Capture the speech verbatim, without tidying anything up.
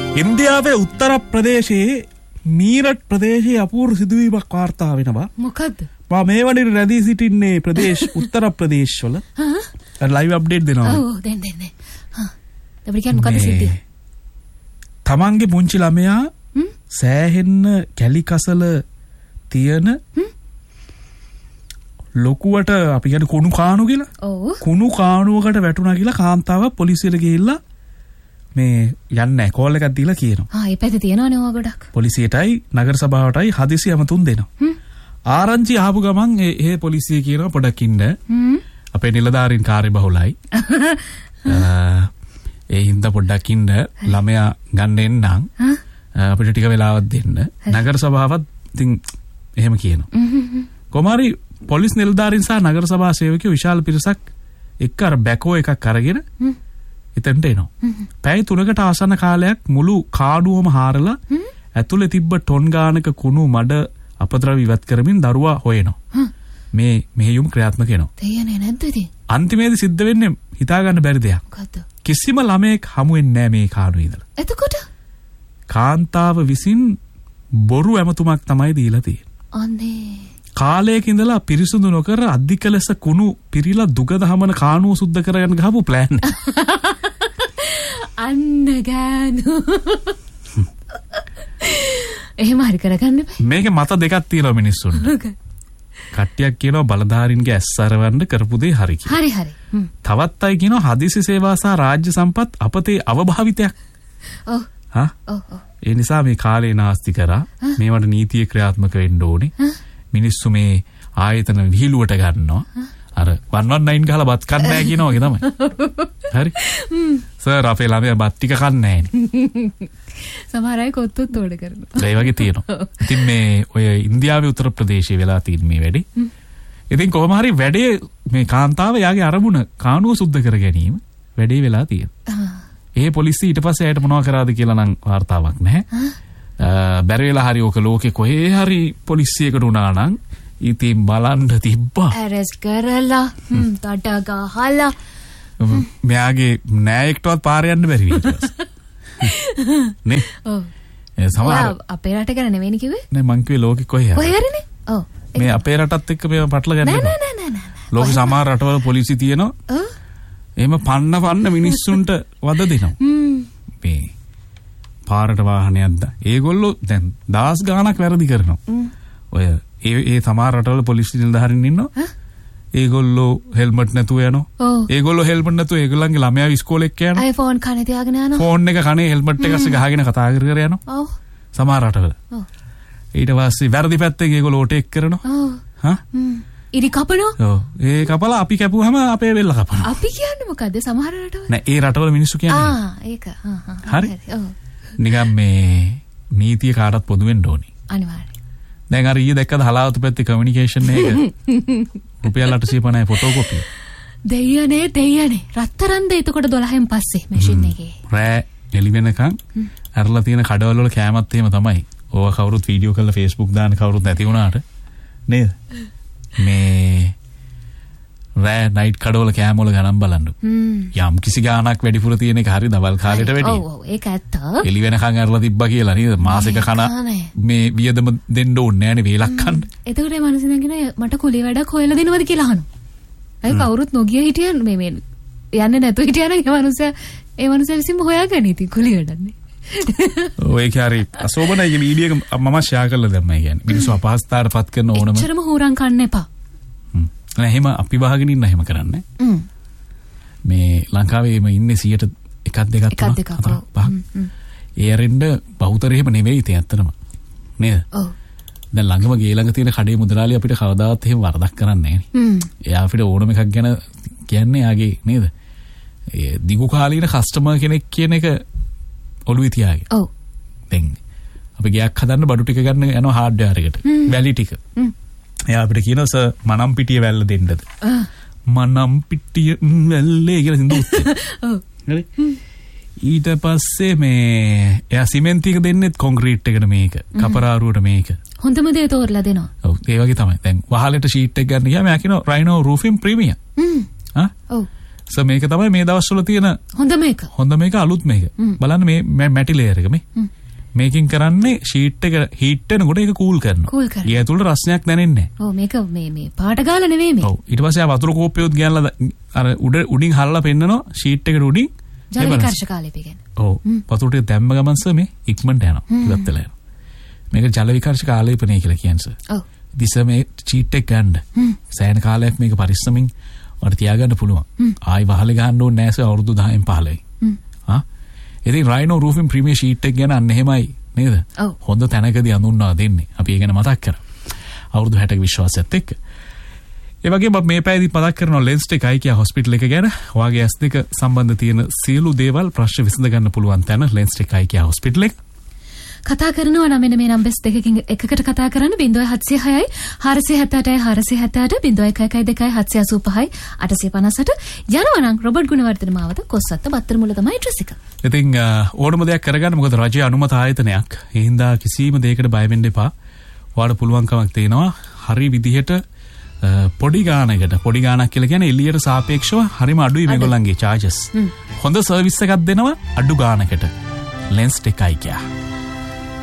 ඉන්දියාවේ උත්තර ප්‍රදේශයේ මීරට් ප්‍රදේශයේ අපූර්ව සිදුවීමක් වාර්තා වෙනවා. මොකද්ද? මම මේ වගේ රැඳී සිටින්නේ ප්‍රදේශ උත්තර ප්‍රදේශවල. හා ලයිව් අප්ඩේට් දෙනවා. ඔව් දෙන්න දෙන්න. හා අපිට කියන්න මොකද්ද සිද්ධිය? තමන්ගේ පුංචි ළමයා සෑහෙන්න කැලි කසල තියෙන ලොකුවට අපි කියන්නේ කුණු කාණු කියලා. ඔව්. කුණු කාණුවකට වැටුණා කියලා කාන්තාවක් පොලිසියට ගිහිල්ලා මේ යන්නේ නැහැ කෝල් එකක් දීලා කියනවා. ආ ඒ පැත්තේ තියනවනේ ඔය ගොඩක්. පොලිසියටයි නගර සභාවටයි හදිසි යමතුන් දෙනවා. ආරංචි ආපු ගමන් ඒ පොලිසිය කියනවා පොඩක් ඉන්න. අපේ නිලධාරීන් කාර්යබහුලයි. ඒ හින්දා පොඩ්ඩක් ඉන්න ළමයා ගන්න එන්නම්. අපිට ටික වෙලාවක් දෙන්න. නගර සභාවත් ඉතින් එහෙම කියනවා. කොමාරි පොලිස් නිලධාරීන් සහ නගර සභා සේවකයෝ විශාල පිරිසක් එක්ක අර බැකෝ එකක් අරගෙන එතනට එනවා. පැය තුනකට ආසන්න කාලයක් මුළු කාඩුවම හාරලා ඇතුලේ තිබ්බ ටොන් ගානක කුණු මඩ අපද්‍රව්‍ය ඉවත් කරමින් දරුවා හොයනවා. මේ මෙහෙයුම් ක්‍රියාත්මක වෙනවා. තේයනේ නැද්ද ඉතින්? අන්තිමේදී සිද්ධ වෙන්නේ හිතා ගන්න බැරි දෙයක්. මොකද්ද? කිසිම ළමයෙක් හමු වෙන්නේ නැහැ මේ කාඩුවේ ඉඳලා. එතකොට කාන්තාව විසින් බොරු ඇමතුමක් තමයි දීලා තියෙන්නේ. අනේ කාලයක ඉඳලා පිරිසුදු නොකර අධික ලෙස කුණු පිරීලා දුග දහමන කාණුව සුද්ධ කරගන්න ගහපු ප්ලෑන්. අන්න ගානු. එහෙම හරි කරගන්න බෑ. මේකේ මත දෙකක් තියෙනවා මිනිස්සුන්ට. කට්ටියක් කියනවා බලධාරීන්ගේ ඇස් අරවන්න කරපු දේ හරි කියලා. හරි හරි. තවත් අය කියනවා හදිසි සේවා සහ රාජ්‍ය සම්පත් අපතේ අවභාවිතයක්. ඔව්. හා? ඔව් ඔව්. ඒ නිසා මේ කාලේ නාස්ති කරා මේවට නීතිය ක්‍රියාත්මක වෙන්න ඕනේ. මිනිස්සු මේ ආයතන විහිළුවට ගන්නවා. අර one one nine ගහලා බත් කන්නේ නැහැ කියන වගේ තමයි. හරි. සර් අපේ ළමයා බත් ටික කන්නේ නැහැ. සමහර අය කොත්තුත් ඕඩ කරනවා. ඒ වගේ තියෙනවා. ඉතින් මේ ඔය ඉන්දියාවේ උත්තර ප්‍රදේශයේ වෙලා තියෙන මේ වැඩේ. ඉතින් කොහොම හරි වැඩේ මේ කාන්තාව යාගේ අරමුණ කාණුව සුද්ධ කර ගැනීම වැඩේ වෙලා තියෙනවා. ඒ පොලිසිය ඊට පස්සේ ඇයට මොනව කරාද කියලා නම් වාර්තාවක් නැහැ. බැරි වෙලා හරි ඕක ලෝකේ කොහේ හරි පොලිසියකට උනා නම් ඉතින් බලන්න තිබ්බා. ඇරෙස්ට් කරලා තට ගහලා මෙයාගේ නෑයෙක්ටවත් පාර යන්න බැරි වී. නේ? ඔව්. ඒ සමහර අපේ රට ගැන නෙවෙයි කිව්වේ? නෑ මං කිව්වේ ලෝකෙ කොහේ හරි. කොහේ හරිනේ? ඔව්. මේ අපේ රටත් එක්ක මේව පටල ගන්න නෑ නෑ නෑ නෑ. ලෝකෙ සමහර රටවල පොලිසිය තියෙනවා. ඔව්. එහෙම පන්න පන්න මිනිස්සුන්ට වද දෙනවා. හ්ම්. මේ පාරට වාහනයක් දා. ඒගොල්ලෝ දැන් දහස් ගාණක් වැරදි කරනවා. ඔය ඒ ඒ සමහර රටවල පොලිස් නිලධාරීන් ඉන්නවා. ඒගොල්ලෝ හෙල්මට් නැතුව යනවා. ඒගොල්ලෝ හෙල්මට් නැතුව ඒගොල්ලන්ගේ ළමයා ඉස්කෝලේ එක්ක යනවා. iPhone කනේ තියාගෙන යනවා. ෆෝන් එක කනේ හෙල්මට් එක අස්සේ ගහගෙන කතා කර කර යනවා. ඔව්. සමහර රටවල. ඔව්. ඊට පස්සේ වැරදි පැත්තේ ඒගොල්ලෝ ඕටේක් කරනවා. ඔව්. හා? හ්ම්. ඉරි කපනවා. ඔව්. ඒ කපලා අපි කැපුවාම අපේ වෙල්ල කපනවා. අපි කියන්නේ මොකද්ද සමහර රටවල? නෑ ඒ රටවල මිනිස්සු කියන්නේ. ආ ඒක. හා හා. හරි. ඔව්. නිකම් මේ නීතිය කාටත් පොදු වෙන්න ඕනේ. අනිවාර්යයෙන්. දැන් අර ඊයේ දැක්කද හලාවතු පැත්තේ කමියුනිකේෂන් එක රුපියල් අටසිය පනහයි ෆොටෝකොපිය. දෙයියනේ දෙයියනේ රත්තරන්ද එතකොට දොළහෙන් පස්සේ මැෂින් එකේ. රෑ එළි වෙනකන් අරලා තියෙන කඩවල වල කෑමත් එහෙම තමයි. ඕවා කවුරුත් වීඩියෝ කරලා Facebook දාන්න කවුරුත් නැති වුණාට නේද? මේ රෑ නයිට් කඩවල කෑම වල ගණන් බලන්න. යම් කිසි ගාණක් වැඩිපුර තියෙන එක හරි දවල් කාලේට වැඩි. ඔව් ඔව් ඒක ඇත්ත. එළි වෙනකන් අරලා තිබ්බා කියලා නේද? මාසෙක කන මේ වියදම දෙන්න ඕනේ නෑනේ වේලක් කන්න. එතකොට මේ මිනිස්සු දැන් කියන මට කුලී වැඩක් හොයලා දෙනවද කියලා අහනවා. අය කවුරුත් නොගිය හිටියන් මේ මේ යන්නේ නැතු හිටියන ඒ මිනිස්සයා ඒ මිනිස්සයා විසින්ම හොයාගන්නේ ඉතින් කුලී වැඩන්නේ. ඔය කාරි අසෝබනයි වීඩියෝ එක මම ෂෙයා කරලා දැම්මා කියන්නේ. මිනිස්සු අපහසුතාවටපත් කරන ඕනම. එච්චරම හොරන් කන්න එපා. නෑ එහෙම අපි වහගෙන ඉන්න එහෙම කරන්නේ. මේ ලංකාවේම ඉන්නේ සියයට එකක් දෙකක් තුනක් හතරක් පහක්. ඒ අරින්ද බහුතරෙම නෙවෙයි ඉතින් ඇත්තටම. නේද? ඔව්. දැන් ළඟම ගේ ළඟ තියෙන කඩේ මුදලාලි අපිට කවදාවත් එහෙම වරදක් කරන්නේ නැහැ. එයා අපිට ඕනම එකක් ගැන කියන්නේ යාගේ නේද? ඒ දිගු කාලීන කස්ටමර් කෙනෙක් කියන එක ඔළුවේ තියාගෙන. ඔව්. දැන් අපි ගයක් හදන්න බඩු ටික ගන්න යනවා හાર્ඩ්වෙයාර් එකට. වැලි ටික. එයා අපිට කියනවා සර් මනම් පිටිය වැල්ල දෙන්නද? මනම් පිටිය වැල්ලේ කියලා සින්දු උත්තේ. ඔව්. හරි. ඊට පස්සේ මේ එයා සිමෙන්ති එක දෙන්නෙත් කොන්ක්‍රීට් එකට මේක. කපරාරුවට මේක. හොඳම දේ තෝරලා දෙනවා. ඔව් ඒ වගේ තමයි. දැන් වහලට ෂීට් එක ගන්න ගියාම එයා කියනවා රයිනෝ රූෆින් ප්‍රීමියම්. හ්ම්. ආ? ඔව්. සෝ මේක තමයි මේ දවස්වල තියෙන හොඳ මේක. හොඳ මේක අලුත් මේක. බලන්න මේ මැටි ලේයර් එක මේ. මේකෙන් කරන්නේ ෂීට් එක හීට් වෙනකොට ඒක කූල් කරනවා. කූල් කරනවා. ඊය ඇතුළට රස්නයක් දැනෙන්නේ නැහැ. ඔව් මේක මේ මේ පාට ගාලා නෙවෙයි මේ. ඔව් ඊට පස්සේ ආ වතුර කෝප්පියොත් ගියලා අර උඩ උඩින් හල්ලා පෙන්නනවා ෂීට් එකට උඩින්. ජල විකර්ෂක ආලේපය කියන්නේ. ඔව් වතුර ටික දැම්ම ගමන් සර් මේ ඉක්මනට යනවා. ඉවත් වෙලා යනවා. මේක ජල විකර්ෂක ආලේපනය කියලා කියන්නේ සර්. ඔව්. දිස මේ ෂීට් එක ගන්න. සෑහෙන කාලයක් මේක පරිස්සමින් වඩ තියාගන්න පුළුවන්. ආයි වහලේ ගහන්න ඕනේ නැහැ සර් අවුරුදු දහයෙන් පහළොවෙන්. හා ඉතින් රයිනෝ රූෆින් ප්‍රීමියර් ෂීට් එක ගැන අන්න එහෙමයි නේද? හොඳ තැනකදී අඳුන්වා දෙන්නේ. අපි ඒ ගැන මතක් කරා. අවුරුදු හැටක විශ්වාසයත් එක්ක. ඒ වගේම මේ පැයදී මතක් කරනවා ලෙන්ස් ටෙක් අයිකියා හොස්පිටල් එක ගැන. ඔයාගේ ඇස් දෙක සම්බන්ධ තියෙන සියලු දේවල් ප්‍රශ්න විසඳ ගන්න පුළුවන් තැන ලෙන්ස් ටෙක් අයිකියා හොස්පිටල් එක. කතා කරනවා නම් මෙන්න මේ නම්බර්ස් දෙකකින් එකකට කතා කරන්න zero seven zero six හාරසිය හැත්තෑ අටයි හාරසිය හැත්තෑ අට zero one one two හත්සිය අසූ පහයි අටසිය පනස් අට යනවා නම් රොබර්ට් ගුණවර්ධන මාවත කොස්සත්ත බත්තර මුල තමයි ඇඩ්‍රස් එක. ඉතින් ඕනම දෙයක් කරගන්න මොකද රජයේ අනුමත ආයතනයක්. ඒ හින්දා කිසිම දෙයකට බය වෙන්න එපා. ඔයාලට පුළුවන්කමක් තියෙනවා හරි විදිහට පොඩි ගානකට පොඩි ගානක් කියලා කියන්නේ එළියට සාපේක්ෂව හරිම අඩුයි මේගොල්ලන්ගේ charges. හොඳ සර්විස් එකක් දෙනවා අඩු ගානකට. Lens tech අයිකියා